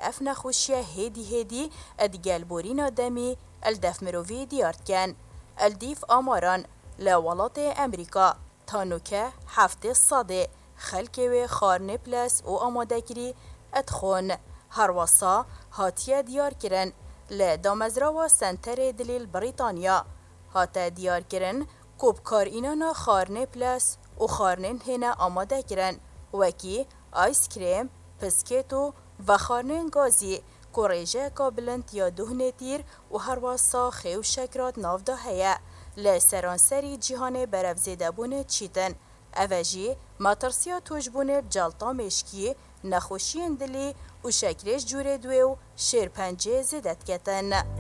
اف نخوشی هیدی ادگل بورین دمی الدف مروی دیارد کن. الدیف آماران لولات امریکا تانوکه 700 خلک و خارن پلس و آماده کری ادخون. هر وصا هاتیه دیار کرن لدامزرا و سنتر دلیل بریتانیا هاته دیار کرن کوبکار اینانا خارن پلس و خارنن هنه آماده کرن وکی آیس کریم، پسکیتو و خارنن گازی که ریجه کابلند یا دهنه تیر و هر واسا خیو شکرات نافده هیا لسرانسری جیهان برفزیده بونه چیتن اوجی ماترسیا توجبونه جالتا مشکی نخوشی اندلی و شکرش جوره دوی و شیرپنجه زیدت کتن.